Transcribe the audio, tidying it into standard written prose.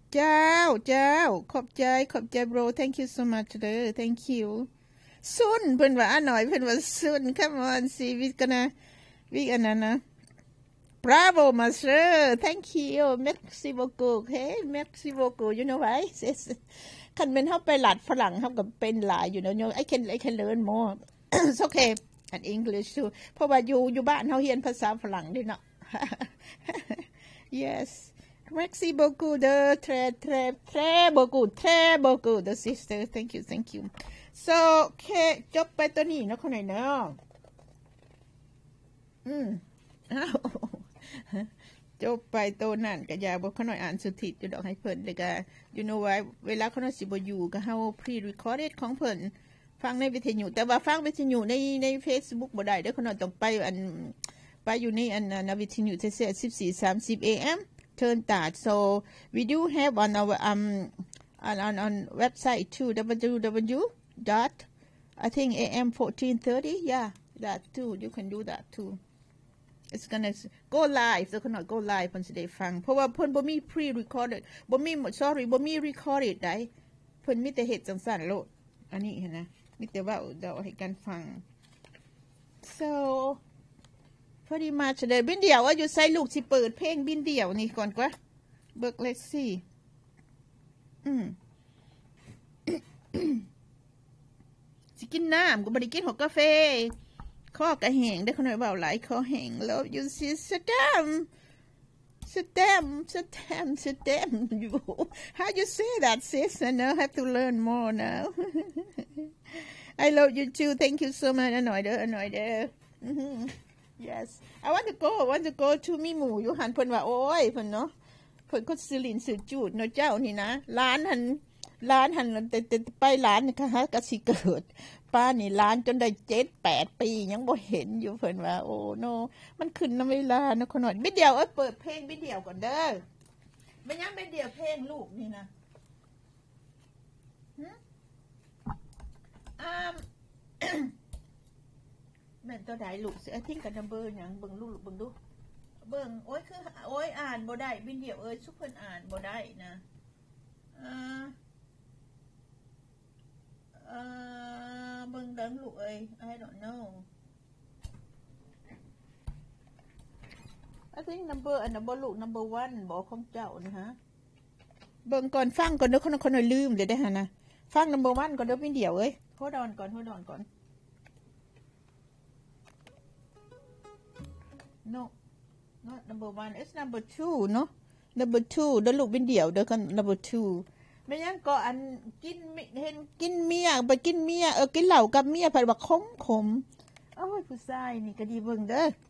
เจ้าขอบใจbro thank you so much เด้อ thank you ซุนเพิ่นว่าหน่อยเพิ่นว่าซุน come on see we gonnaนะ bravo master thank you merci beaucoup hey merci beaucoup you know why คันเป็นเฮาไปหลัดฝรั่งเฮาก็เป็นหลายอยู่เนาะ I can learn more it's okay and English too เพราะว่าอยู่บ้านเฮาเรียนภาษาฝรั่งด้วยเนาะ yes merci beaucoup de très beaucoup the sister thank you so เคจบไปตัวนี้เนาะคนไหนเนาะจบไปตัวนั่นก็อย่าบอกเขาหน่อยอ่านสุทิตอยู่ดอกให้เพิ่นเลยก็ you know why เวลาเขาหน่อยสิบ่อยู่ก็เฮา pre-recorded ของเพิ่นฟังในวิทยุแต่ว่าฟังวิทยุใน Facebook บ่ได้เด้อเขาหน่อยต้องไปอยู่ในอันวิทยุที่14:30 a.m. turn that so we do have on our on website too www. I think am 1430 yeah that too you can do that too it's gonna go live so cannot go live เพิ่นสิได้ฟังเพราะว่าเพิ่นบ่มี pre recorded บ่มี sorry บ่มี recorded ได้เพิ่นมีแต่เฮ็ดจังซั่นโลดอันนี้เห็นนะมีแต่ว่าเดาให้กันฟัง so pretty much เลยบินเดียวว่าอยู่ใส่ลูกสิเปิดเพลงบินเดียวนี่ก่อนกว่าเบิก let's see สิกินน้ำก็บ่ได้กินหัวกาแฟข้อกระแหงได้คนหน่อยเบาหลายคอแหง love you sis stem you how you say that sis I know have to learn more now I love you too thank you so much หน่อยเด้อyes I want to go to มีหมู่อยู่หันเพิ่นว่าโอ้ยเพิ่นเนาะเพิ่นก็ซื้อลิ้นซื้อจูดเนาะเจ้านี่นะร้านหันแต่ไปร้านนะคะก็สิเกิดป้านี่ร้านจนได้7-8 ปียังบ่เห็นอยู่เพิ่นว่าโอ้โนมันขึ้นนำเวลาเนาะคนหน่อยบิดเดียวเปิดเพลงบิดเดียวก่อนเด้อมันยังบิดเดียวเพลงลูกนี่นะแม่นตัวใดลูกสิI thinkกับนัมเบอร์หยังเบิ่งลูกเบิ่งดูเบิ่งโอ้ยคือโอ้ยอ่านบ่ได้บิดเดียวซุเพิ่นอ่านบ่ได้นะเบิ่งดังลูกI don't know I think numberลูก number 1บอกของเจ้านะฮะเบิ่งก่อนฟังก่อนเด้อคนลืมเลยได้หั่นนะฟัง number 1ก่อนเด้อพี่เดียวhold on ก่อน no not number 1 it's number 2 เนาะ number 2เด้อลูกพี่เดียวเด้อกัน number 2ไม่ยังก็อันกินเห็นกินเมียไปกินเมียกินเหล้ากับเมียไผว่าขมโอ้ยผู้ชายนี่ก็ดีเบิ่งเด้อ